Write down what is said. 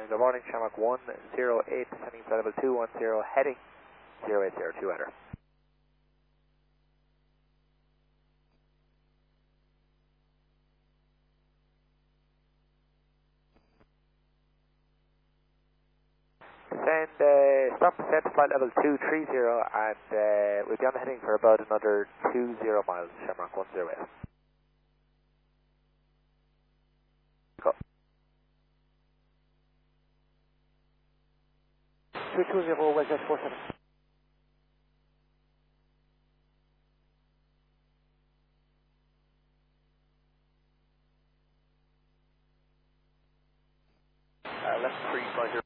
Good morning, Shamrock 108, descending flight level 210, heading 0802 enter. Descend, stop descent flight level 230 and we'll be on the heading for about another 20 miles, Shamrock 108. Go. 220 West 47. Left 350.